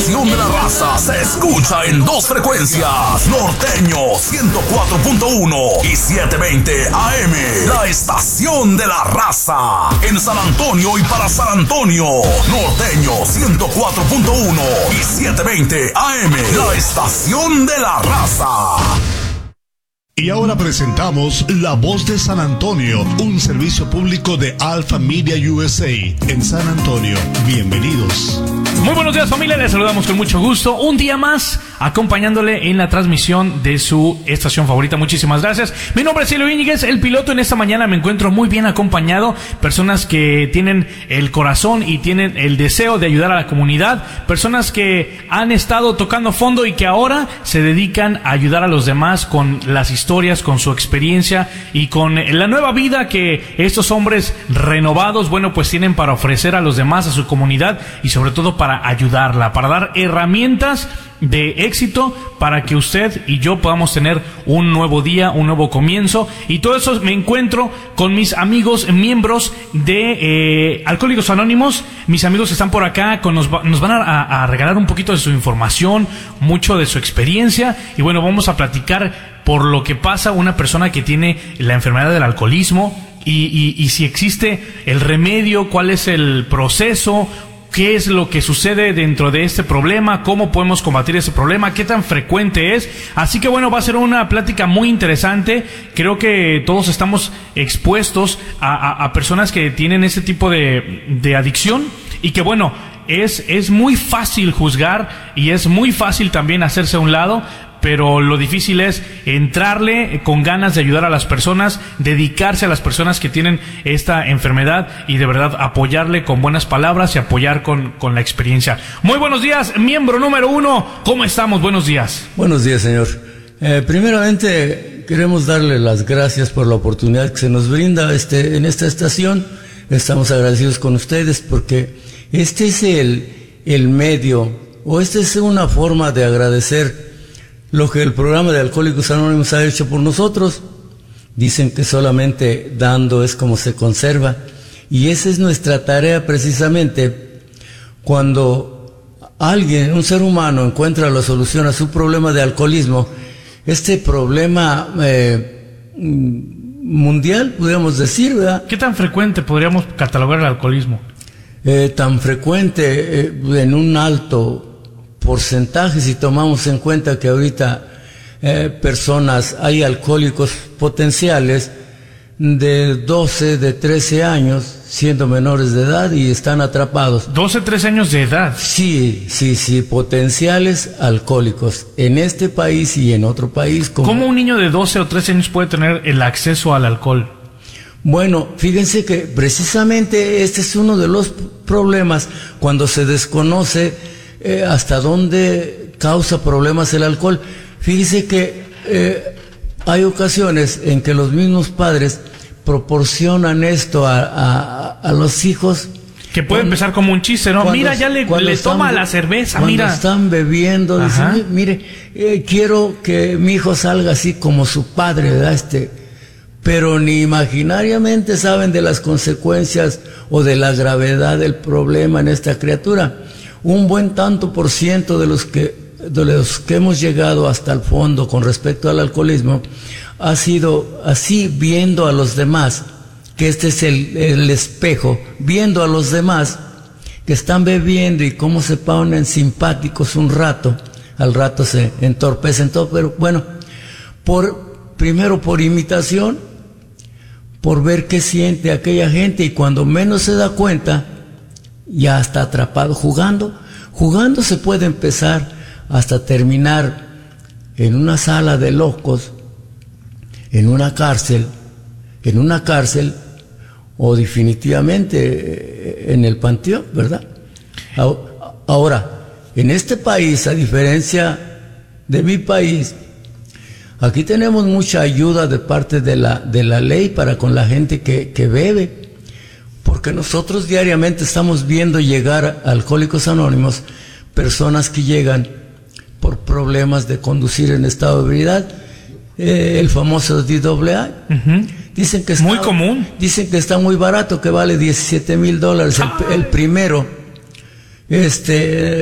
estación de la raza se escucha en dos frecuencias: norteño 104.1 y 720 AM. La estación de la raza en San Antonio y para San Antonio, norteño 104.1 y 720 AM. La estación de la raza. Y ahora presentamos La Voz de San Antonio, un servicio público de Alpha Media USA en San Antonio. Bienvenidos. Muy buenos días, familia, les saludamos con mucho gusto. Un día más acompañándole en la transmisión de su estación favorita. Muchísimas gracias. Mi nombre es Elio Íñiguez, el piloto. En esta mañana me encuentro muy bien acompañado. Personas que tienen el corazón y tienen el deseo de ayudar a la comunidad. Personas que han estado tocando fondo y que ahora se dedican a ayudar a los demás con las historias, con su experiencia y con la nueva vida que estos hombres renovados, bueno, pues tienen para ofrecer a los demás, a su comunidad y sobre todo para ayudarla, para dar herramientas de éxito para que usted y yo podamos tener un nuevo día, un nuevo comienzo. Y todo eso me encuentro con mis amigos miembros de Alcohólicos Anónimos. Mis amigos están por acá, nos van a regalar un poquito de su información, mucho de su experiencia. Y bueno, vamos a platicar por lo que pasa una persona que tiene la enfermedad del alcoholismo y si existe el remedio, cuál es el proceso, qué es lo que sucede dentro de este problema, cómo podemos combatir ese problema, qué tan frecuente es. Así que bueno, va a ser una plática muy interesante. Creo que todos estamos expuestos a personas que tienen ese tipo de adicción y que bueno, es muy fácil juzgar y es muy fácil también hacerse a un lado. Pero lo difícil es entrarle con ganas de ayudar a las personas, dedicarse a las personas que tienen esta enfermedad y de verdad apoyarle con buenas palabras y apoyar con la experiencia. Muy buenos días, miembro número 1. ¿Cómo estamos? Buenos días. Buenos días, señor. Primeramente, queremos darle las gracias por la oportunidad que se nos brinda en esta estación. Estamos agradecidos con ustedes porque este es el medio, o esta es una forma de agradecer lo que el programa de Alcohólicos Anónimos ha hecho por nosotros. Dicen que solamente dando es como se conserva, y esa es nuestra tarea precisamente. Cuando alguien, un ser humano, encuentra la solución a su problema de alcoholismo, este problema mundial, podríamos decir, ¿verdad? ¿Qué tan frecuente podríamos catalogar el alcoholismo? Tan frecuente, en un alto porcentaje, si tomamos en cuenta que ahorita hay alcohólicos potenciales de 12, de 13 años, siendo menores de edad y están atrapados. 12, 13 años de edad. Sí, potenciales alcohólicos en este país y en otro país. ¿Cómo un niño de 12 o 13 años puede tener el acceso al alcohol? Bueno, fíjense que precisamente este es uno de los problemas cuando se desconoce hasta dónde causa problemas el alcohol. Fíjese que hay ocasiones en que los mismos padres proporcionan esto a los hijos. Que puede empezar como un chiste, ¿no? Mira, ya le toma la cerveza, cuando mira. Cuando están bebiendo, dicen, mire, quiero que mi hijo salga así como su padre, ¿verdad? Pero ni imaginariamente saben de las consecuencias o de la gravedad del problema en esta criatura. Un buen tanto por ciento de los que hemos llegado hasta el fondo con respecto al alcoholismo ha sido así, viendo a los demás, que este es el espejo, viendo a los demás que están bebiendo y cómo se ponen simpáticos un rato, al rato se entorpecen todo, pero bueno, primero por imitación, por ver qué siente aquella gente, y cuando menos se da cuenta, ya está atrapado jugando. Jugando se puede empezar hasta terminar en una sala de locos, en una cárcel, o definitivamente en el panteón, ¿verdad? Ahora, en este país, a diferencia de mi país, aquí tenemos mucha ayuda de parte de la ley para con la gente que bebe. Porque nosotros diariamente estamos viendo llegar a Alcohólicos Anónimos personas que llegan por problemas de conducir en estado de ebriedad, el famoso DWI. Dicen que muy común. Dicen que está muy barato, que vale $17,000 el primero.